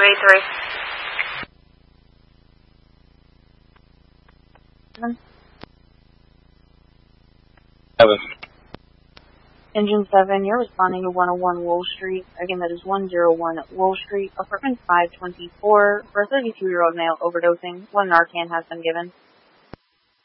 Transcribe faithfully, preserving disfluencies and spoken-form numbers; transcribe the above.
eight three. Seven. Engine seven, you're responding to one oh one Wool Street. Again, that is one oh one Wool Street, apartment five twenty-four, for a thirty-two-year-old male overdosing. One Narcan has been given.